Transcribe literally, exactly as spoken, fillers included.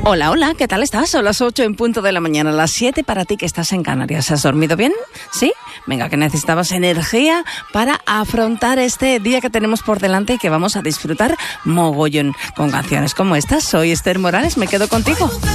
Hola, hola, ¿qué tal estás? Son las ocho en punto de la mañana, las siete para ti que estás en Canarias. ¿Has dormido bien? ¿Sí? Venga, que necesitabas energía para afrontar este día que tenemos por delante y que vamos a disfrutar mogollón con canciones como estas. Soy Esther Morales, me quedo contigo.